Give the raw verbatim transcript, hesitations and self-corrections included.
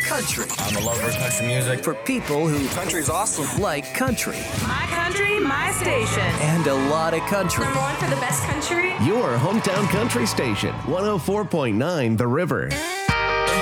Country. I'm a lover of country music. For people who Country's awesome. like country. My country, my station. And a lot of country. Number one for the best country. Your hometown country station, one oh four point nine The River.